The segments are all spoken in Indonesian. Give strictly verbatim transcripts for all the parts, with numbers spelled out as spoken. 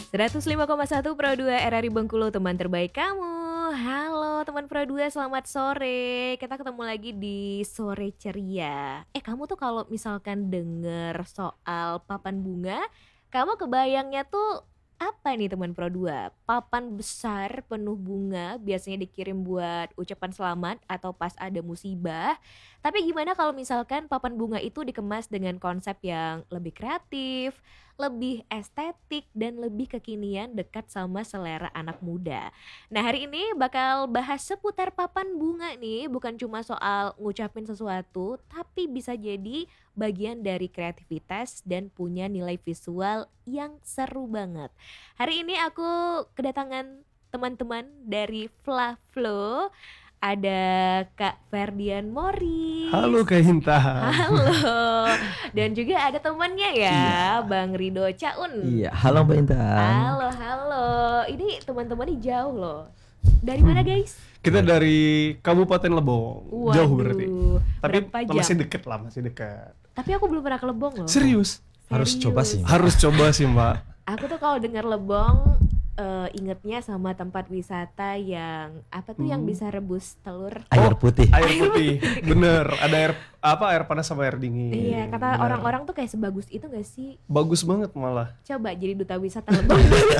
seratus lima koma satu Pro dua R R I Bengkulu, teman terbaik kamu. Halo teman Pro dua, selamat sore. Kita ketemu lagi di Sore Ceria. Eh kamu tuh kalau misalkan denger soal papan bunga, kamu kebayangnya tuh apa nih teman Pro dua? Papan besar penuh bunga biasanya dikirim buat ucapan selamat atau pas ada musibah. Tapi gimana kalau misalkan papan bunga itu dikemas dengan konsep yang lebih kreatif, lebih estetik, dan lebih kekinian dekat sama selera anak muda. Nah hari ini bakal bahas seputar papan bunga nih, bukan cuma soal ngucapin sesuatu, tapi bisa jadi bagian dari kreativitas dan punya nilai visual yang seru banget. Hari ini aku kedatangan teman-teman dari Fla-Flo. Ada Kak Ferdian Moris. Halo Kak Hinta. Halo. Dan juga ada temannya ya, Iya. Bang Rido Caun. Iya, halo Mbak Intan. Halo, halo. Ini teman-temannya jauh loh. Dari mana guys? Kita dari Kabupaten Lebong. Waduh, Jauh berarti. Tapi berapa jam? masih deket lah, masih dekat. Tapi aku belum pernah ke Lebong loh. Serius? Harus Serius. coba sih. Harus coba sih Mbak. Aku tuh kalau dengar Lebong uh, ingetnya sama tempat wisata yang apa tuh yang Hmm. bisa rebus telur. Air putih. Air putih. Bener. Ada air apa? Air panas sama air dingin. Iya, kata Bener. orang-orang tuh kayak sebagus itu gak sih? Bagus banget malah. Coba jadi duta wisata Lebong.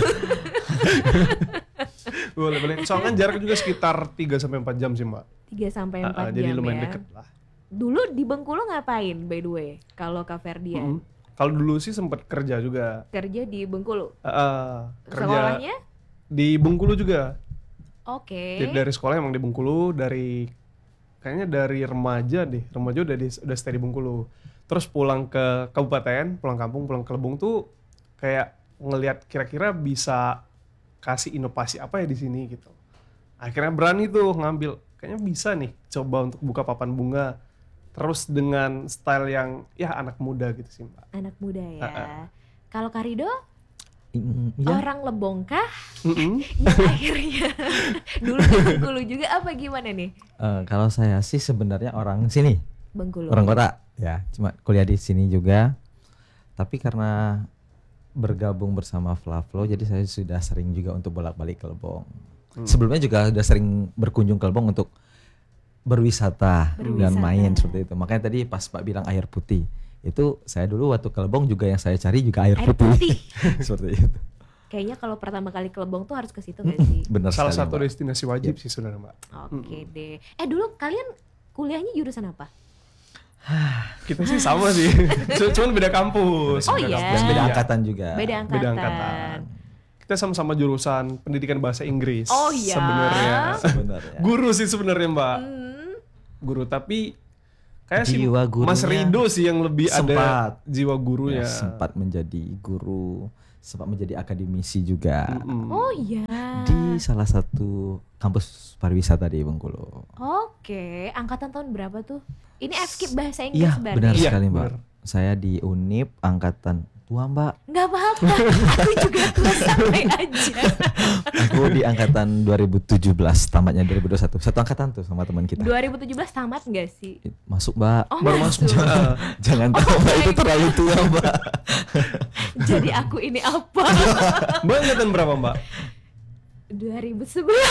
Boleh, boleh. Soalnya kan jarak juga sekitar tiga sampai empat jam sih Mbak. tiga sampai Ah, empat ah, jam jadi lumayan ya. deket lah. Dulu di Bengkulu ngapain by the way? Kalau Kak Ferdian Mm-mm. Kalau dulu sih sempat kerja juga. kerja di Bengkulu. Ah, ah, kerja Sekolahnya? di Bengkulu juga. Oke. Jadi dari sekolah emang di Bengkulu, dari kayaknya dari remaja deh, remaja udah di, udah stay di Bengkulu. Terus pulang ke kabupaten, pulang kampung, pulang ke Lebong tuh kayak ngelihat kira-kira bisa kasih inovasi apa ya di sini gitu. Akhirnya berani tuh ngambil, kayaknya bisa nih coba untuk buka papan bunga. Terus dengan style yang ya anak muda gitu sih Mbak. Anak muda ya. Ah, ah. Kalau Kak Rido, Mm, Iya. orang Lebong kah? Mm-mm. Yang akhirnya dulu di Bengkulu juga apa gimana nih? Eh, kalau saya sih sebenarnya orang sini, Bengkulu. orang kota. Ya, cuma kuliah di sini juga. Tapi karena bergabung bersama Fla-Flo, jadi saya sudah sering juga untuk bolak-balik ke Lebong. Hmm. Sebelumnya juga sudah sering berkunjung ke Lebong untuk berwisata, dan Berwisata. main seperti itu. Makanya tadi pas Pak bilang air putih, itu saya dulu waktu ke Lebong juga yang saya cari juga air, Air putih. putih. Seperti itu. Kayaknya kalau pertama kali ke Lebong tuh harus ke situ gak sih? Benar Salah sekali, satu Mbak. destinasi wajib sih sebenarnya Mbak. Oke deh. Eh dulu kalian kuliahnya jurusan apa? Kita sih sama sih, C- cuman beda kampus. Oh beda iya. kampus. Dan beda Iya. angkatan juga. Beda angkatan. Beda angkatan. Kita sama-sama jurusan pendidikan bahasa Inggris. Oh iya. Sebenarnya. Sebenarnya. Guru sih sebenarnya Mbak. Hmm. Guru tapi kayak sih Jiwa gurunya Mas Rido sih yang lebih ada sempat. jiwa gurunya. Ya, sempat menjadi guru, sempat menjadi akademisi juga Mm-mm. Oh iya. di salah satu kampus pariwisata di Bengkulu. Oke, angkatan tahun berapa tuh? Ini F K I P bahasa Inggris Iya, berarti? benar Iya, sekali Mbak. benar. Saya di Unip angkatan tua Mbak. Nggak apa-apa, aku juga tua santai aja. Aku di angkatan dua ribu tujuh belas, tamatnya dua ribu dua puluh satu. Satu angkatan tuh sama teman kita. dua ribu tujuh belas tamat nggak sih? Masuk Mbak. Oh Baru masuk. masuk. Ah. Jangan tahu Oh Mbak, my itu terlalu tua Mbak. Jadi aku ini apa? Mbak angkatan berapa Mbak? dua ribu sebelas.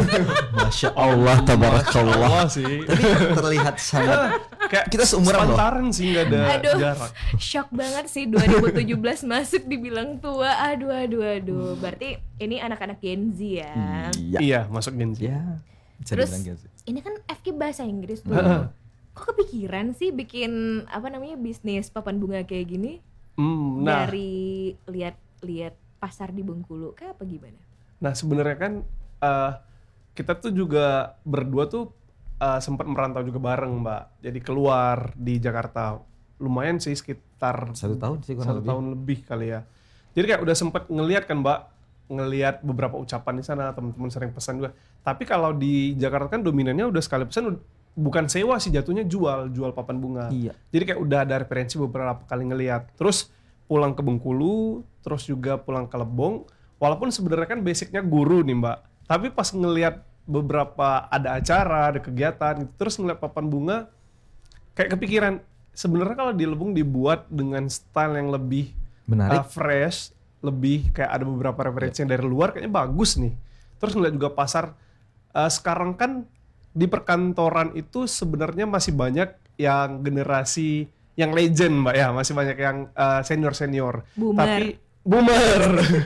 Masya Allah, tabarakallah. Allah sih. Tapi terlihat sangat. Kayak Kita seumuran loh. sepantaran sih nggak ada Aduh, jarak. shock banget sih dua ribu tujuh belas masuk dibilang tua. Aduh, aduh, aduh. Berarti ini anak-anak Gen Z ya. Iya. Iya masuk Gen Z. Ya. Bisa Terus dibilang gitu. ini kan F K I P bahasa Inggris tuh. Heeh. Kok kepikiran sih bikin apa namanya bisnis papan bunga kayak gini? Hmm, nah, Dari lihat-lihat pasar di Bengkulu kayak apa gimana? nah sebenarnya kan eh, kita tuh juga berdua tuh eh, sempat merantau juga bareng Mbak. Jadi keluar di Jakarta lumayan sih sekitar Satu tahun sih kurang satu lebih. tahun lebih kali ya. Jadi kayak udah sempet ngeliat kan Mbak, ngeliat beberapa ucapan di sana, teman-teman sering pesan juga. Tapi kalau di Jakarta kan dominannya udah sekali pesan ud- bukan sewa sih, jatuhnya jual, jual papan bunga. Iya. Jadi kayak udah ada referensi beberapa kali ngeliat. Terus pulang ke Bengkulu, terus juga pulang ke Lebong. Walaupun sebenarnya kan basicnya guru nih Mbak, tapi pas ngeliat beberapa ada acara, ada kegiatan gitu, terus ngeliat papan bunga, kayak kepikiran sebenarnya kalau di Lebong dibuat dengan style yang lebih Menarik. uh, fresh, lebih kayak ada beberapa referensi yang dari luar kayaknya bagus nih. Terus ngeliat juga pasar eh, sekarang kan di perkantoran itu sebenarnya masih banyak yang generasi yang legend mbak ya, masih banyak yang eh, senior-senior. Boomer. Tapi boomer.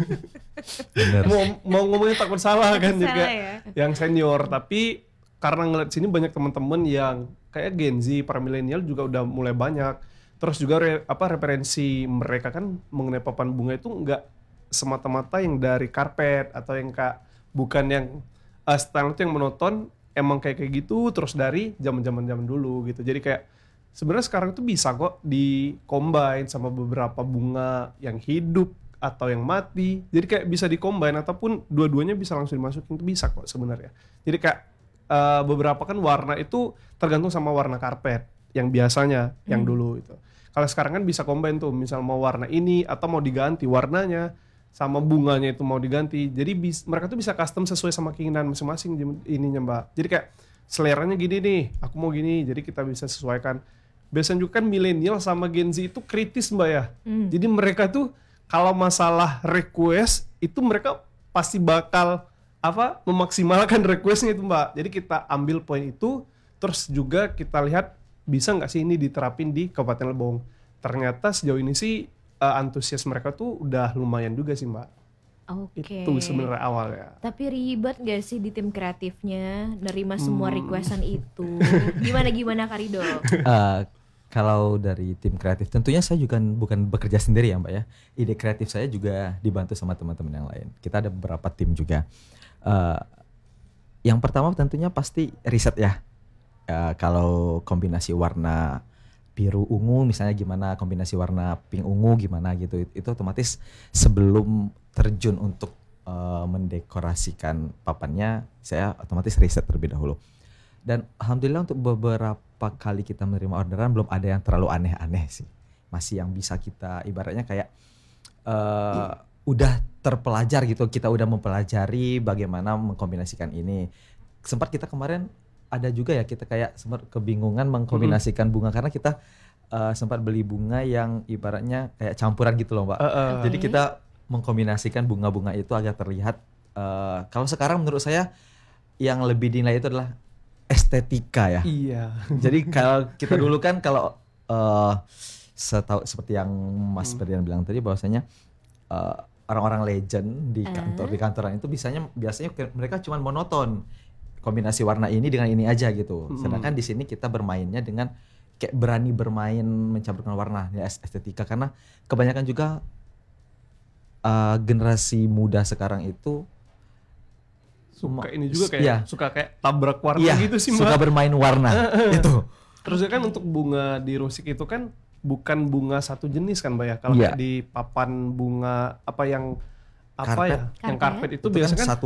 Bener. mau mau ngomongnya takut salah kan Takut juga salah ya. yang senior, tapi karena ngeliat sini banyak teman-teman yang kayak Gen Z, para milenial juga udah mulai banyak. Terus juga re- apa referensi mereka kan mengenai papan bunga itu nggak semata-mata yang dari karpet atau yang kak bukan yang uh, style itu yang monoton, emang kayak kayak gitu terus dari zaman-zaman zaman dulu gitu. Jadi kayak sebenarnya sekarang itu bisa kok di combine sama beberapa bunga yang hidup atau yang mati. Jadi kayak bisa di combine ataupun dua-duanya bisa langsung dimasukin, itu bisa kok sebenarnya. Jadi kayak uh, beberapa kan warna itu tergantung sama warna karpet yang biasanya yang dulu itu. Kalau sekarang kan bisa combine tuh, misal mau warna ini atau mau diganti warnanya sama bunganya itu mau diganti. Jadi bis, mereka tuh bisa custom sesuai sama keinginan masing-masing jem- ininya mbak. Jadi kayak seleranya gini nih, aku mau gini, jadi kita bisa sesuaikan. Biasanya juga kan milenial sama Gen Z itu kritis mbak ya. Hmm. Jadi mereka tuh kalau masalah request itu mereka pasti bakal apa memaksimalkan requestnya itu mbak. Jadi kita ambil poin itu, terus juga kita lihat bisa nggak sih ini diterapin di Kabupaten Lebong. Ternyata sejauh ini sih uh, antusias mereka tuh udah lumayan juga sih mbak. Oke. Itu sebenarnya awalnya. Tapi ribet gak sih di tim kreatifnya nerima semua Hmm. requestan itu? Gimana gimana Karido? Eh, kalau dari tim kreatif tentunya saya juga bukan bekerja sendiri ya mbak ya. Ide kreatif saya juga dibantu sama teman-teman yang lain. Kita ada beberapa tim juga. Eh, yang pertama tentunya pasti riset ya. Eh, kalau kombinasi warna biru ungu misalnya gimana, kombinasi warna pink ungu gimana gitu, itu otomatis sebelum terjun untuk eh, mendekorasikan papannya saya otomatis riset terlebih dahulu. Dan alhamdulillah untuk beberapa kali kita menerima orderan belum ada yang terlalu aneh-aneh sih. Masih yang bisa kita ibaratnya kayak uh, udah terpelajar gitu. Kita udah mempelajari bagaimana mengkombinasikan ini. Sempat kita kemarin ada juga ya kita kayak sempat kebingungan mengkombinasikan bunga karena kita uh, sempat beli bunga yang ibaratnya kayak campuran gitu loh mbak. Uh, uh. Jadi kita mengkombinasikan bunga-bunga itu agar terlihat uh, kalau sekarang menurut saya yang lebih dinilai itu adalah estetika ya. Iya. Jadi kalau kita dulu kan kalau uh, setahu seperti yang Mas Ferdian bilang tadi bahwasanya uh, orang-orang legend di kantor di kantoran itu biasanya biasanya mereka cuma monoton kombinasi warna ini dengan ini aja gitu. Sedangkan di sini kita bermainnya dengan kayak berani bermain mencampurkan warna ya estetika karena kebanyakan juga uh, generasi muda sekarang itu Suka ini juga kayak iya. suka kayak tabrak warna iya, gitu sih mbak. suka bermain warna itu. Terus kan untuk bunga di rusik itu kan bukan bunga satu jenis kan mbak ya. Kalau Iya. kayak di papan bunga apa yang apa Karpet. ya? Yang Karpet. karpet itu, Itu kan biasanya kan satu